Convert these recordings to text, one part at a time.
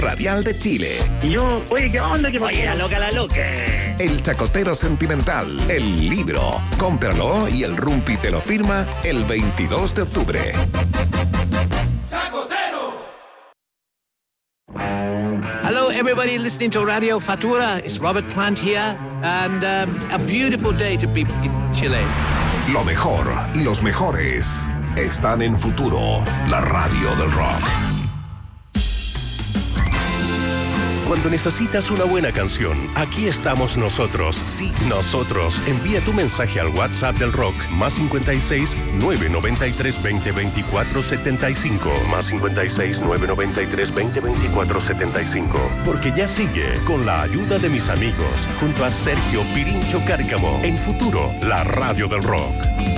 Radial de Chile. Y yo, oye, ¿qué onda? Oye, la loca. El Chacotero Sentimental, el libro. Cómpralo y el Rumpi te lo firma el 22 de octubre. Hello, everybody listening to Radio Fatura. It's Robert Plant here, and a beautiful day to be in Chile. Lo mejor y los mejores están en Futuro, la radio del rock. Cuando necesitas una buena canción, aquí estamos nosotros. Sí, nosotros. Envía tu mensaje al WhatsApp del rock, más 56 993 20 24 75. Más 56 993 20 24 75. Porque ya sigue con la ayuda de mis amigos, junto a Sergio Pirincho Cárcamo, en Futuro, la radio del rock.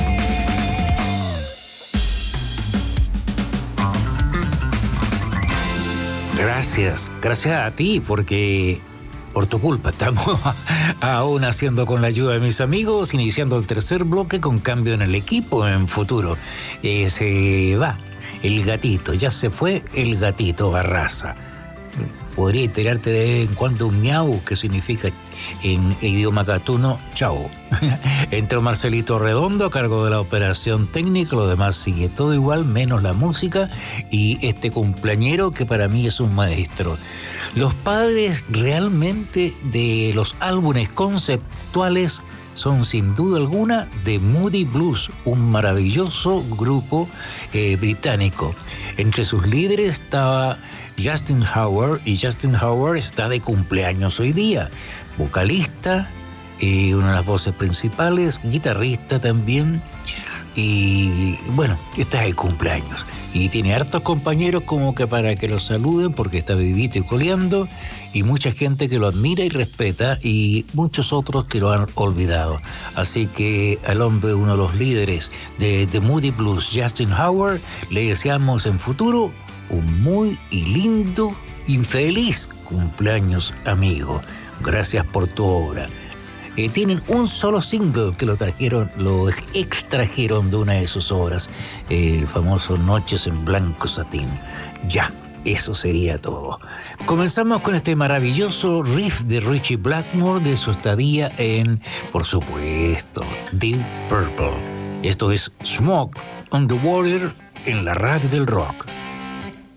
Gracias a ti, porque por tu culpa estamos aún haciendo, con la ayuda de mis amigos, iniciando el tercer bloque con cambio en el equipo en Futuro. Se va el gatito, ya se fue el gatito Barraza. Podría tirarte de vez en cuando un miau, que significa en idioma gatuno, chao. Entró Marcelito Redondo a cargo de la operación técnica, lo demás sigue todo igual, menos la música y este cumpleañero que para mí es un maestro. Los padres realmente de los álbumes conceptuales son sin duda alguna The Moody Blues, un maravilloso grupo británico. Entre sus líderes estaba Justin Howard, y Justin Howard está de cumpleaños hoy día. Vocalista, una de las voces principales, guitarrista también, y bueno, está de cumpleaños. Y tiene hartos compañeros como que para que lo saluden porque está vivito y coleando, y mucha gente que lo admira y respeta, y muchos otros que lo han olvidado. Así que al hombre, uno de los líderes de The Moody Blues, Justin Howard, le deseamos en Futuro un muy y lindo y feliz cumpleaños, amigo. Gracias por tu obra. Tienen un solo single que lo extrajeron de una de sus obras, el famoso Noches en Blanco Satín. Ya, eso sería todo. Comenzamos con este maravilloso riff de Ritchie Blackmore de su estadía en, por supuesto, Deep Purple. Esto es Smoke on the Water en la radio del rock.